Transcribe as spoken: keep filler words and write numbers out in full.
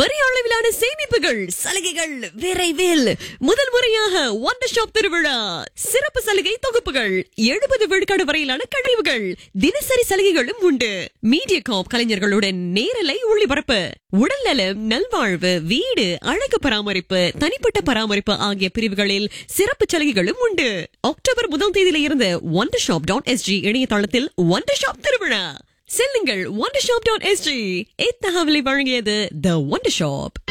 பெரிய அளவிலான சேமிப்புகள், சலுகைகள் விரைவில். முதல் முறையாக ஒண்டர் ஷாப் திருவிழா, சிறப்பு சலுகை தொகுப்புகள், எழுபது விழுக்காடு வரையிலான கழிவுகள், தினசரி சலுகைகளும் உண்டு. மீடியா காப் கலைஞர்களுடன் நேரலை ஒளிபரப்பு, உடல்நலம், நல்வாழ்வு, வீடு, அழகு பராமரிப்பு, தனிப்பட்ட பராமரிப்பு ஆகிய பிரிவுகளில் சிறப்பு சலுகைகளும் உண்டு. அக்டோபர் முதல் தேதியில இருந்து ஒண்டர் ஷாப் டாட் எஸ்ஜி இணையதளத்தில் ஒண்டர் ஷாப் திருவிழா. செல்லுங்கள் ஒண்டர் ஷாப் டாட் எஸ்ஜி. இத்தகவலை வழங்கியது தி ஒண்டர் ஷாப்.